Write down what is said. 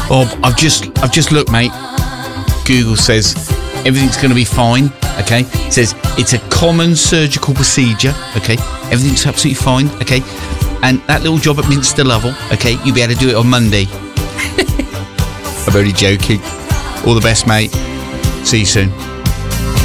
Oh, I've just looked, mate. Google says everything's going to be fine. Okay, it says it's a common surgical procedure. Okay, everything's absolutely fine. Okay, and that little job at Minster Lovell. Okay, you'll be able to do it on Monday. I'm only joking. All the best, mate. See you soon.